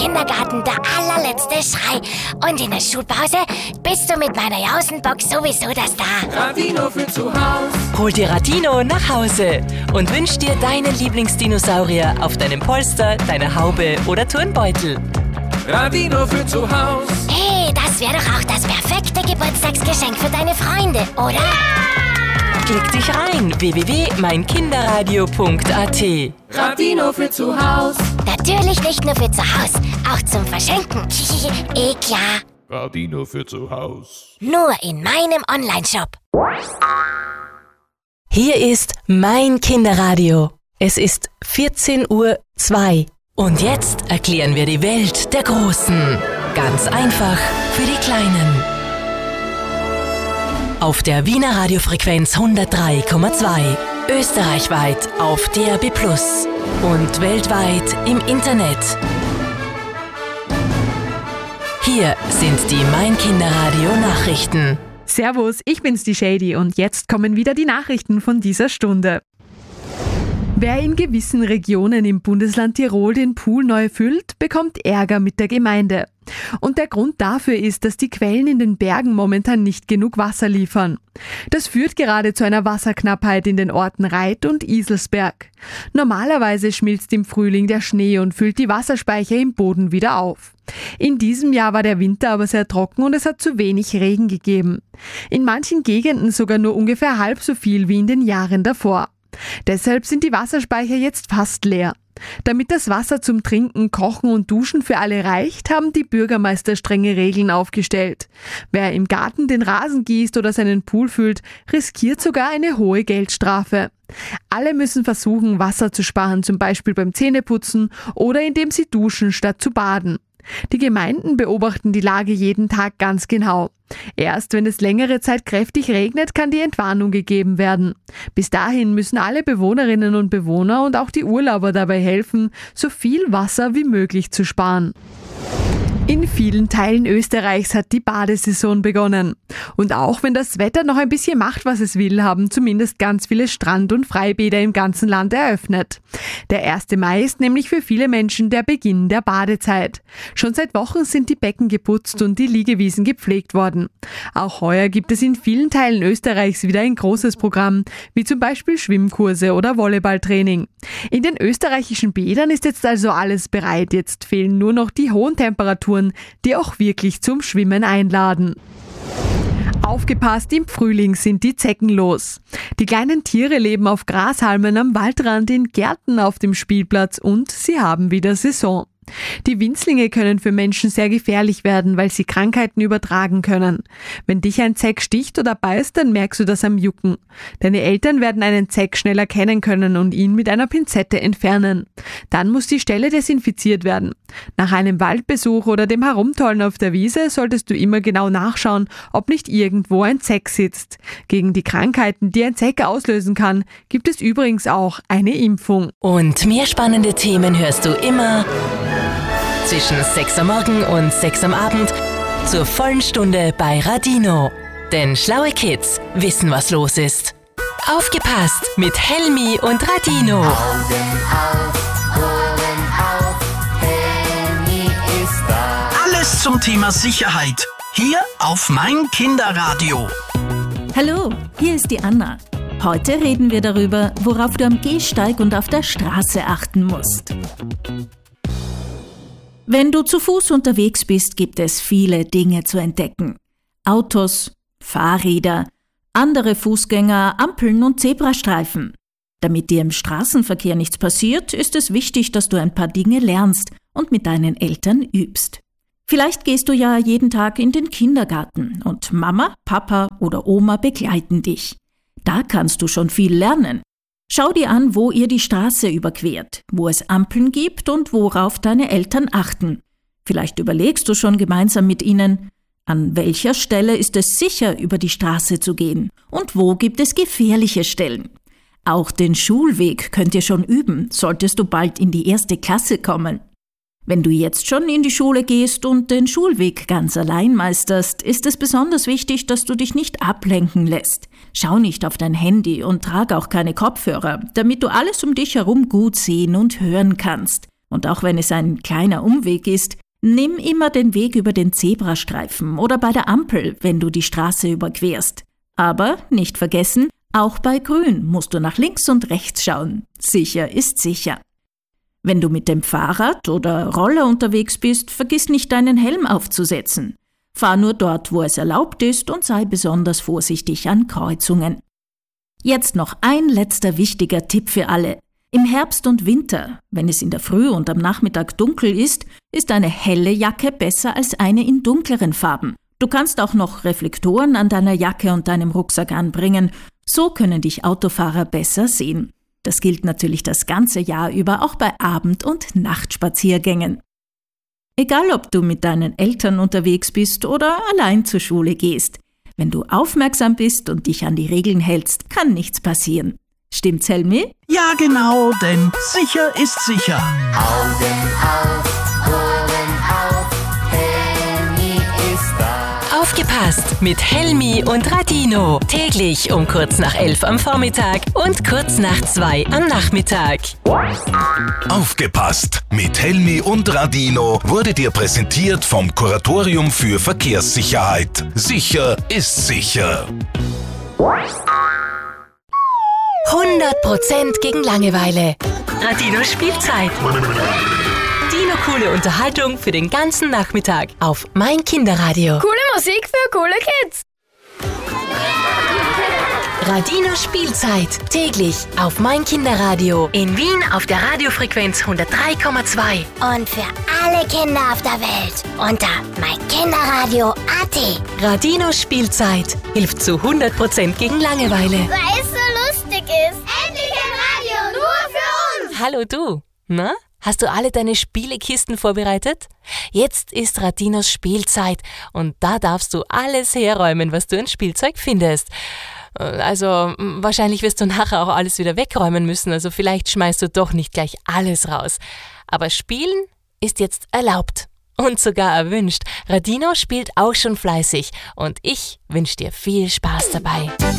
Kindergarten der allerletzte Schrei. Und in der Schulpause bist du mit meiner Jausenbox sowieso das Star. Radino für zu Haus. Hol dir Radino nach Hause und wünsch dir deinen Lieblingsdinosaurier auf deinem Polster, deiner Haube oder Turnbeutel. Radino für zu Haus. Hey, das wäre doch auch das perfekte Geburtstagsgeschenk für deine Freunde, oder? Ja! Klick dich rein, www.meinkinderradio.at. Radino für zu Haus. Natürlich nicht nur für zu Hause, auch zum Verschenken. Klar. Radino für zu Haus. Nur in meinem Onlineshop. Hier ist Mein Kinderradio. Es ist 14:02 Uhr. Und jetzt erklären wir die Welt der Großen. Ganz einfach für die Kleinen. Auf der Wiener Radiofrequenz 103,2. Österreichweit auf DAB+ und weltweit im Internet. Hier sind die Mein Kinderradio Nachrichten. Servus, ich bin's, die Shady, und jetzt kommen wieder die Nachrichten von dieser Stunde. Wer in gewissen Regionen im Bundesland Tirol den Pool neu füllt, bekommt Ärger mit der Gemeinde. Und der Grund dafür ist, dass die Quellen in den Bergen momentan nicht genug Wasser liefern. Das führt gerade zu einer Wasserknappheit in den Orten Reit und Iselsberg. Normalerweise schmilzt im Frühling der Schnee und füllt die Wasserspeicher im Boden wieder auf. In diesem Jahr war der Winter aber sehr trocken und es hat zu wenig Regen gegeben. In manchen Gegenden sogar nur ungefähr halb so viel wie in den Jahren davor. Deshalb sind die Wasserspeicher jetzt fast leer. Damit das Wasser zum Trinken, Kochen und Duschen für alle reicht, haben die Bürgermeister strenge Regeln aufgestellt. Wer im Garten den Rasen gießt oder seinen Pool füllt, riskiert sogar eine hohe Geldstrafe. Alle müssen versuchen, Wasser zu sparen, zum Beispiel beim Zähneputzen oder indem sie duschen, statt zu baden. Die Gemeinden beobachten die Lage jeden Tag ganz genau. Erst wenn es längere Zeit kräftig regnet, kann die Entwarnung gegeben werden. Bis dahin müssen alle Bewohnerinnen und Bewohner und auch die Urlauber dabei helfen, so viel Wasser wie möglich zu sparen. In vielen Teilen Österreichs hat die Badesaison begonnen. Und auch wenn das Wetter noch ein bisschen macht, was es will, haben zumindest ganz viele Strand- und Freibäder im ganzen Land eröffnet. Der 1. Mai ist nämlich für viele Menschen der Beginn der Badezeit. Schon seit Wochen sind die Becken geputzt und die Liegewiesen gepflegt worden. Auch heuer gibt es in vielen Teilen Österreichs wieder ein großes Programm, wie zum Beispiel Schwimmkurse oder Volleyballtraining. In den österreichischen Bädern ist jetzt also alles bereit. Jetzt fehlen nur noch die hohen Temperaturen, die auch wirklich zum Schwimmen einladen. Aufgepasst, im Frühling sind die Zecken los. Die kleinen Tiere leben auf Grashalmen am Waldrand, in Gärten, auf dem Spielplatz und sie haben wieder Saison. Die Winzlinge können für Menschen sehr gefährlich werden, weil sie Krankheiten übertragen können. Wenn dich ein Zeck sticht oder beißt, dann merkst du das am Jucken. Deine Eltern werden einen Zeck schnell erkennen können und ihn mit einer Pinzette entfernen. Dann muss die Stelle desinfiziert werden. Nach einem Waldbesuch oder dem Herumtollen auf der Wiese solltest du immer genau nachschauen, ob nicht irgendwo ein Zeck sitzt. Gegen die Krankheiten, die ein Zeck auslösen kann, gibt es übrigens auch eine Impfung. Und mehr spannende Themen hörst du immer zwischen 6 am Morgen und 6 am Abend zur vollen Stunde bei Radino. Denn schlaue Kids wissen, was los ist. Aufgepasst mit Helmi und Radino. Augen auf, Ohren auf, Helmi ist da. Alles zum Thema Sicherheit. Hier auf Mein Kinderradio. Hallo, hier ist die Anna. Heute reden wir darüber, worauf du am Gehsteig und auf der Straße achten musst. Wenn du zu Fuß unterwegs bist, gibt es viele Dinge zu entdecken. Autos, Fahrräder, andere Fußgänger, Ampeln und Zebrastreifen. Damit dir im Straßenverkehr nichts passiert, ist es wichtig, dass du ein paar Dinge lernst und mit deinen Eltern übst. Vielleicht gehst du ja jeden Tag in den Kindergarten und Mama, Papa oder Oma begleiten dich. Da kannst du schon viel lernen. Schau dir an, wo ihr die Straße überquert, wo es Ampeln gibt und worauf deine Eltern achten. Vielleicht überlegst du schon gemeinsam mit ihnen, an welcher Stelle ist es sicher, über die Straße zu gehen und wo gibt es gefährliche Stellen. Auch den Schulweg könnt ihr schon üben, solltest du bald in die 1. Klasse kommen. Wenn du jetzt schon in die Schule gehst und den Schulweg ganz allein meisterst, ist es besonders wichtig, dass du dich nicht ablenken lässt. Schau nicht auf dein Handy und trag auch keine Kopfhörer, damit du alles um dich herum gut sehen und hören kannst. Und auch wenn es ein kleiner Umweg ist, nimm immer den Weg über den Zebrastreifen oder bei der Ampel, wenn du die Straße überquerst. Aber nicht vergessen, auch bei Grün musst du nach links und rechts schauen. Sicher ist sicher. Wenn du mit dem Fahrrad oder Roller unterwegs bist, vergiss nicht, deinen Helm aufzusetzen. Fahr nur dort, wo es erlaubt ist und sei besonders vorsichtig an Kreuzungen. Jetzt noch ein letzter wichtiger Tipp für alle. Im Herbst und Winter, wenn es in der Früh und am Nachmittag dunkel ist eine helle Jacke besser als eine in dunkleren Farben. Du kannst auch noch Reflektoren an deiner Jacke und deinem Rucksack anbringen. So können dich Autofahrer besser sehen. Das gilt natürlich das ganze Jahr über, auch bei Abend- und Nachtspaziergängen. Egal, ob du mit deinen Eltern unterwegs bist oder allein zur Schule gehst. Wenn du aufmerksam bist und dich an die Regeln hältst, kann nichts passieren. Stimmt's, Helmi? Ja, genau, denn sicher ist sicher. Augen auf, Ohren auf, Helmi ist da. Aufgepasst mit Helmi und Radino. Täglich um kurz nach 11 am Vormittag und kurz nach 2 am Nachmittag. Aufgepasst mit Helmi und Radino wurde dir präsentiert vom Kuratorium für Verkehrssicherheit. Sicher ist sicher. 100% gegen Langeweile. Radino Spielzeit. Dino-coole Unterhaltung für den ganzen Nachmittag auf mein Kinderradio. Coole Musik für coole Kids. Radino Spielzeit. Täglich auf mein Kinderradio. In Wien auf der Radiofrequenz 103,2. Und für alle Kinder auf der Welt unter meinkinderradio.at. Radino Spielzeit hilft zu 100% gegen Langeweile. Weil es so lustig ist. Endlich ein Radio, nur für uns. Hallo du, na? Hast du alle deine Spielekisten vorbereitet? Jetzt ist Radinos Spielzeit und da darfst du alles herräumen, was du an Spielzeug findest. Also wahrscheinlich wirst du nachher auch alles wieder wegräumen müssen, also vielleicht schmeißt du doch nicht gleich alles raus. Aber Spielen ist jetzt erlaubt und sogar erwünscht. Radino spielt auch schon fleißig und ich wünsche dir viel Spaß dabei.